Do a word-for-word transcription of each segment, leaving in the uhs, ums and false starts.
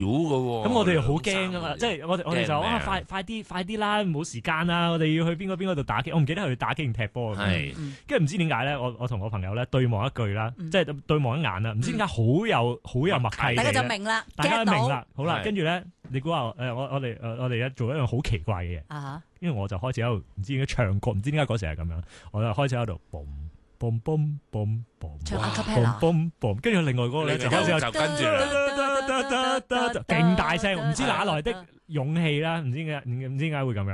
嘅喎。 咁我哋好驚噶嘛，即係我哋我哋就驚咩啊啊快快啲快啲啦，冇時間啦，我哋要去邊個邊個度打機，我唔記得去打機定踢波咁樣。 係跟住唔知點解咧，我我同我朋友咧對望一句啦， 嗯即係對望一眼啦，唔知點解好有好有默契大家地咧， 就明啦， 大家 get 到明啦，好啦， 係跟住咧，你估下誒我我哋誒我哋咧做一樣好奇怪嘅嘢， 啊因為我就開始喺度唔知點解唱歌，唔知點解嗰時係咁樣，我就開始喺度 boom boom boom boom boom 唱哇 a cappella， boom boom，跟住另外嗰個咧就開始就跟住啦， 勁大聲，唔知哪來的勇氣啦，唔知點解唔唔知點解會咁樣，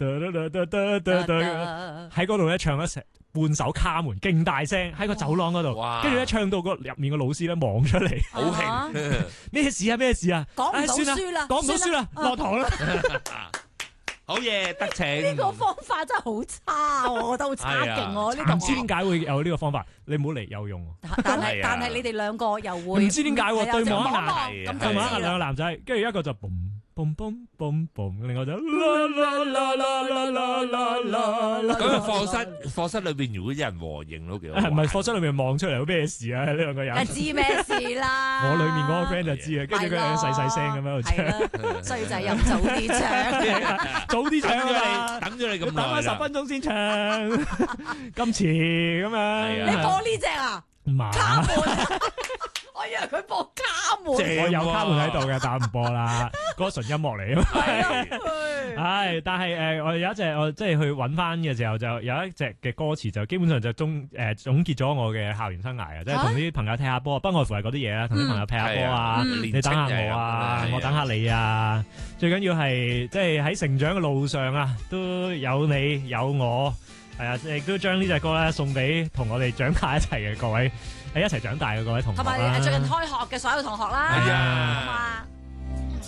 喺嗰度咧唱咗成半首卡門，勁大聲喺個走廊嗰度， 哇跟住咧唱到個入面個老師咧望出嚟， 好興， 咩事啊咩事啊， 講唔到唉算啦輸啦， 講唔到輸啦， 算啦落堂啦。 好嘢，得逞。 呢個方法真係好差喎，我覺得好差勁喎呢個唔知點解會有呢個方法，你唔好嚟有用喎。 但係係啊但係你哋兩個又會唔知點解喎係啊對望一就眼咁同埋一就知啦。 兩個男仔，跟住一個就 boom boom boom boom boom，另外就啦啦啦啦啦啦啦啦。 咁啊，課室課室裏邊如果有人和應都幾好玩。 唔係課室裏面望出嚟有咩事啊？呢兩個人， 誒知咩事啦？ 我裏面嗰個 friend 就知啊，跟住佢哋細細聲咁喺度唱， 係啦，所以就係飲早啲唱。 早啲唱等咗啊你，！等咗你咁等耐啦。 咗十分鐘先唱，咁遲咁樣。 係啊你播呢只啊？ 唔係卡門，我以為佢播卡門。 正我有卡門喺度嘅，但我唔播啦，嗰個純音樂嚟啊嘛。 係啊， 係，但係誒、呃，我有一隻我即係去揾翻嘅時候，就有一隻嘅歌詞就基本上就總誒、呃、總結咗我嘅校園生涯啊，即係同啲朋友踢下波，不外乎係嗰啲嘢啦，同啲朋友踢下波啊， 嗯你等下我啊，我等下你啊，最緊要係即係喺成長嘅路上啊，都有你有我，係啊，亦都將呢隻歌咧送俾同我哋長大一齊嘅各位，喺一齊長大嘅各位同學同埋啦最近開學嘅所有同學啦， 係啊好嘛？